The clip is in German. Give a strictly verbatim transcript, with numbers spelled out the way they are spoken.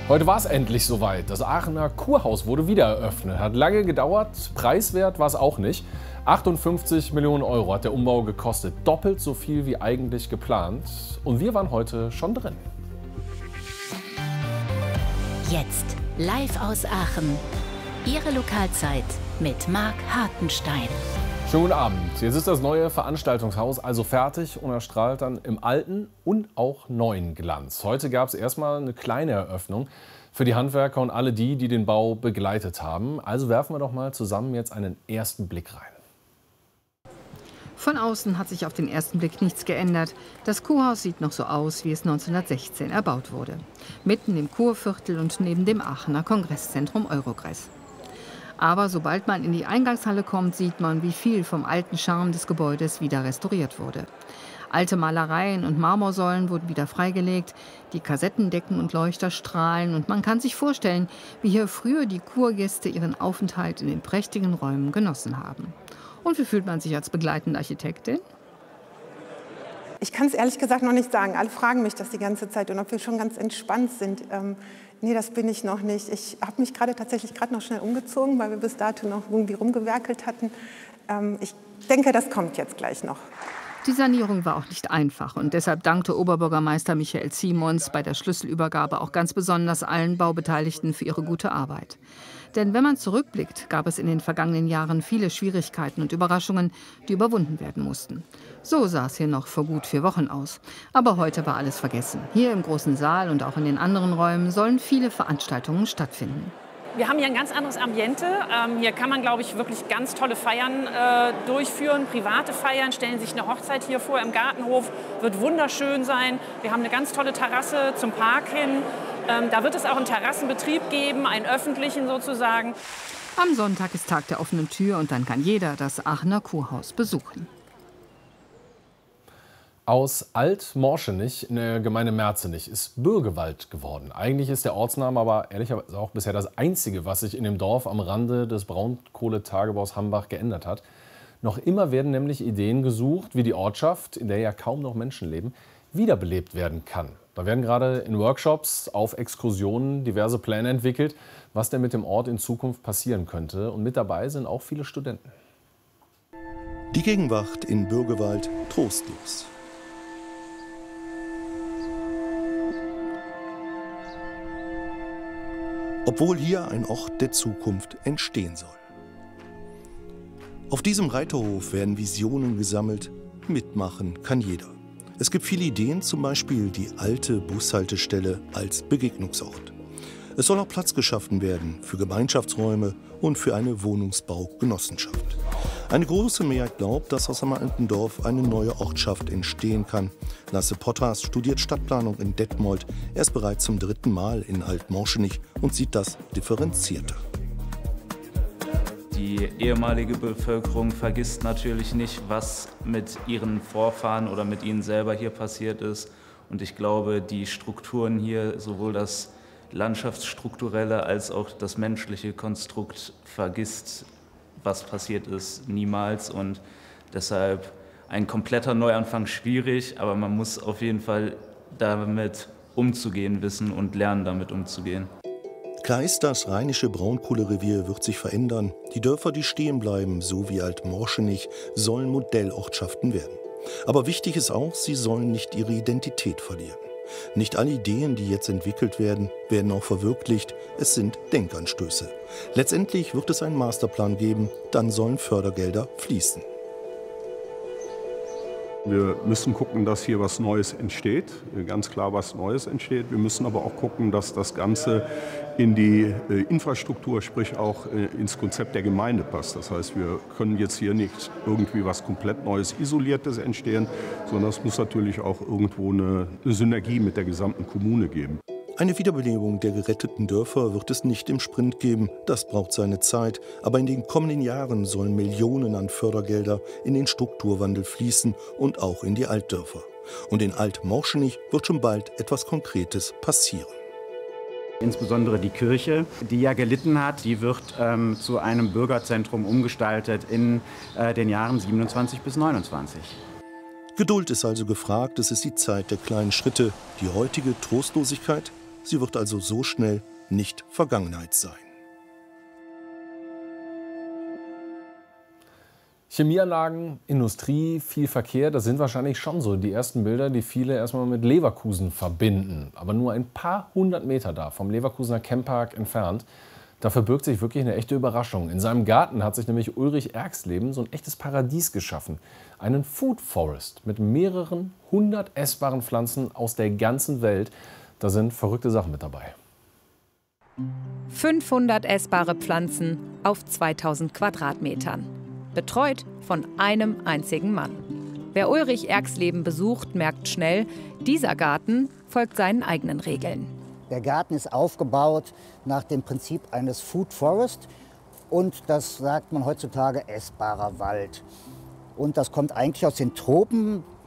Heute war es endlich soweit. Das Aachener Kurhaus wurde wieder eröffnet. Hat lange gedauert, preiswert war es auch nicht. achtundfünfzig Millionen Euro hat der Umbau gekostet, doppelt so viel wie eigentlich geplant. Und wir waren heute schon drin. Jetzt live aus Aachen. Ihre Lokalzeit mit Marc Hartenstein. Schönen guten Abend. Jetzt ist das neue Veranstaltungshaus also fertig und erstrahlt dann im alten und auch neuen Glanz. Heute gab es erstmal eine kleine Eröffnung für die Handwerker und alle die, die den Bau begleitet haben. Also werfen wir doch mal zusammen jetzt einen ersten Blick rein. Von außen hat sich auf den ersten Blick nichts geändert. Das Kurhaus sieht noch so aus, wie es neunzehnhundertsechzehn erbaut wurde. Mitten im Kurviertel und neben dem Aachener Kongresszentrum Eurogress. Aber sobald man in die Eingangshalle kommt, sieht man, wie viel vom alten Charme des Gebäudes wieder restauriert wurde. Alte Malereien und Marmorsäulen wurden wieder freigelegt, die Kassettendecken und Leuchter strahlen und man kann sich vorstellen, wie hier früher die Kurgäste ihren Aufenthalt in den prächtigen Räumen genossen haben. Und wie fühlt man sich als begleitende Architektin? Ich kann es ehrlich gesagt noch nicht sagen. Alle fragen mich das die ganze Zeit und ob wir schon ganz entspannt sind. Ähm, nee, das bin ich noch nicht. Ich habe mich gerade tatsächlich gerade noch schnell umgezogen, weil wir bis dato noch irgendwie rumgewerkelt hatten. Ähm, ich denke, das kommt jetzt gleich noch. Die Sanierung war auch nicht einfach und deshalb dankte Oberbürgermeister Michael Simons bei der Schlüsselübergabe auch ganz besonders allen Baubeteiligten für ihre gute Arbeit. Denn wenn man zurückblickt, gab es in den vergangenen Jahren viele Schwierigkeiten und Überraschungen, die überwunden werden mussten. So sah es hier noch vor gut vier Wochen aus. Aber heute war alles vergessen. Hier im großen Saal und auch in den anderen Räumen sollen viele Veranstaltungen stattfinden. Wir haben hier ein ganz anderes Ambiente. Ähm, hier kann man, glaube ich, wirklich ganz tolle Feiern äh, durchführen. Private Feiern, stellen sich eine Hochzeit hier vor im Gartenhof. Wird wunderschön sein. Wir haben eine ganz tolle Terrasse zum Park hin. Ähm, da wird es auch einen Terrassenbetrieb geben, einen öffentlichen sozusagen. Am Sonntag ist Tag der offenen Tür und dann kann jeder das Aachener Kurhaus besuchen. Aus Alt-Morschenich in der Gemeinde Merzenich ist Bürgewald geworden. Eigentlich ist der Ortsname aber ehrlicherweise auch bisher das einzige, was sich in dem Dorf am Rande des Braunkohletagebaus Hambach geändert hat. Noch immer werden nämlich Ideen gesucht, wie die Ortschaft, in der ja kaum noch Menschen leben, wiederbelebt werden kann. Da werden gerade in Workshops, auf Exkursionen diverse Pläne entwickelt, was denn mit dem Ort in Zukunft passieren könnte. Und mit dabei sind auch viele Studenten. Die Gegenwart in Bürgewald trostlos. Obwohl hier ein Ort der Zukunft entstehen soll. Auf diesem Reiterhof werden Visionen gesammelt. Mitmachen kann jeder. Es gibt viele Ideen, zum Beispiel die alte Bushaltestelle als Begegnungsort. Es soll auch Platz geschaffen werden für Gemeinschaftsräume und für eine Wohnungsbaugenossenschaft. Eine große Mehrheit glaubt, dass aus einem alten Dorf eine neue Ortschaft entstehen kann. Lasse Potters studiert Stadtplanung in Detmold. Er ist bereits zum dritten Mal in Alt-Morschenich und sieht das differenzierter. Die ehemalige Bevölkerung vergisst natürlich nicht, was mit ihren Vorfahren oder mit ihnen selber hier passiert ist. Und ich glaube, die Strukturen hier, sowohl das landschaftsstrukturelle als auch das menschliche Konstrukt, vergisst, was passiert ist, niemals. Und deshalb ein kompletter Neuanfang schwierig, aber man muss auf jeden Fall damit umzugehen wissen und lernen, damit umzugehen. Klar ist, das rheinische Braunkohlerevier wird sich verändern. Die Dörfer, die stehen bleiben, so wie Alt-Morschenich, sollen Modellortschaften werden. Aber wichtig ist auch, sie sollen nicht ihre Identität verlieren. Nicht alle Ideen, die jetzt entwickelt werden, werden auch verwirklicht. Es sind Denkanstöße. Letztendlich wird es einen Masterplan geben, dann sollen Fördergelder fließen. Wir müssen gucken, dass hier was Neues entsteht, ganz klar was Neues entsteht. Wir müssen aber auch gucken, dass das Ganze in die Infrastruktur, sprich auch ins Konzept der Gemeinde passt. Das heißt, wir können jetzt hier nicht irgendwie was komplett Neues, Isoliertes entstehen, sondern es muss natürlich auch irgendwo eine Synergie mit der gesamten Kommune geben. Eine Wiederbelebung der geretteten Dörfer wird es nicht im Sprint geben, das braucht seine Zeit. Aber in den kommenden Jahren sollen Millionen an Fördergelder in den Strukturwandel fließen und auch in die Altdörfer. Und in Alt-Morschenich wird schon bald etwas Konkretes passieren. Insbesondere die Kirche, die ja gelitten hat, die wird ähm, zu einem Bürgerzentrum umgestaltet in äh, den Jahren siebenundzwanzig bis neunundzwanzig. Geduld ist also gefragt, es ist die Zeit der kleinen Schritte. Die heutige Trostlosigkeit, Sie wird also so schnell nicht Vergangenheit sein. Chemieanlagen, Industrie, viel Verkehr, das sind wahrscheinlich schon so die ersten Bilder, die viele erstmal mit Leverkusen verbinden. Aber nur ein paar hundert Meter da vom Leverkusener Camppark entfernt, da verbirgt sich wirklich eine echte Überraschung. In seinem Garten hat sich nämlich Ulrich Erxleben so ein echtes Paradies geschaffen. Einen Food Forest mit mehreren hundert essbaren Pflanzen aus der ganzen Welt. Da sind verrückte Sachen mit dabei. fünfhundert essbare Pflanzen auf zweitausend Quadratmetern. Betreut von einem einzigen Mann. Wer Ulrich Erxleben besucht, merkt schnell, dieser Garten folgt seinen eigenen Regeln. Der Garten ist aufgebaut nach dem Prinzip eines Food Forest und das sagt man heutzutage essbarer Wald. Und das kommt eigentlich aus den Tropen.